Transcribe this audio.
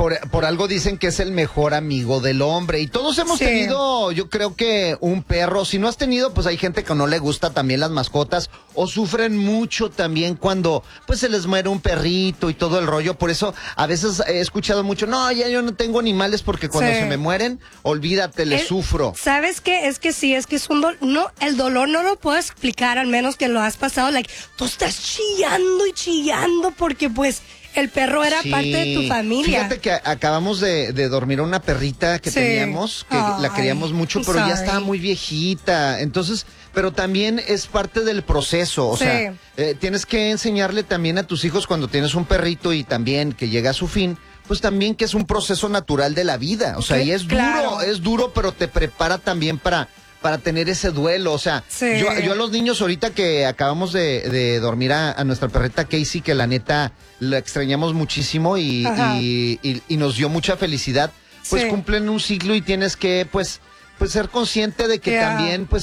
por algo dicen que es el mejor amigo del hombre. Y todos hemos tenido, yo creo que un perro. Si no has tenido, pues hay gente que no le gusta también las mascotas. O sufren mucho también cuando pues se les muere un perrito y todo el rollo. Por eso a veces he escuchado mucho, no, ya yo no tengo animales porque cuando se me mueren, olvídate, les sufro. ¿Sabes qué? Es que sí, es que es un dolor. No, el dolor no lo puedo explicar, al menos que lo has pasado. Tú estás chillando y chillando porque pues el perro era parte de tu familia. Fíjate que acabamos de dormir a una perrita que teníamos, que la queríamos mucho, pero ya estaba muy viejita. Entonces, pero también es parte del proceso. O sea, tienes que enseñarle también a tus hijos cuando tienes un perrito y también que llega a su fin, pues también que es un proceso natural de la vida. O sea, y es duro, pero te prepara también para tener ese duelo. O sea, yo a los niños ahorita que acabamos de dormir a nuestra perrita Casey, que la neta la extrañamos muchísimo y nos dio mucha felicidad, pues cumplen un ciclo y tienes que pues ser consciente de que también pues